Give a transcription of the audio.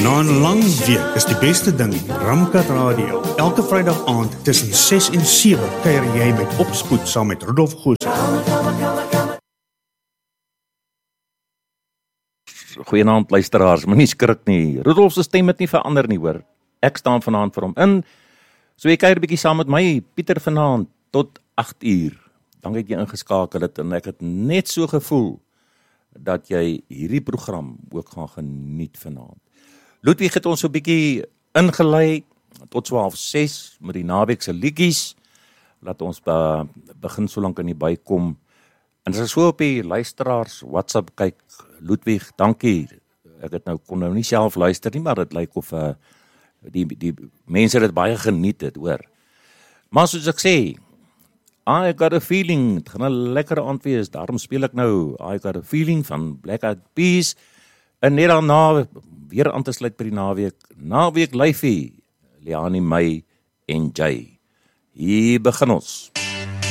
Na 'n lang week is die beste ding Ramkat Radio. Elke Vrydag aand tussen 6 en 7 kuier jy met Opspoed saam met Rudolf Goosen. Goeienaand luisteraars, moenie skrik nie. Rudolf se stem het nie verander nie, hoor. Ek staan vanaand vir hom in. So jy kuier 'n bietjie saam met my, Pieter, vanaand tot 8 uur. Dan het jy ingeskakel het en ek het net so gevoel dat jy hierdie program ook gaan geniet vanaand. Ludwig het ons so 'n bietjie ingelei tot 12:06 met die naweek se liedjies. Laat ons begin so lank in die bykom. En as ek so op die luisteraars WhatsApp kyk, Ludwig, dankie. Ek het kon nou nie self luister nie, maar dit lyk of die mense dit baie geniet het, hoor. Maar soos ek sê, I got a feeling, het gaan 'n lekkere aand wees, daarom speel ek nou I got a feeling van Black Eyed Peas, en net daarna weer aan te sluit by die naweek lyfie, Liani, May en Jay. Hier begin ons.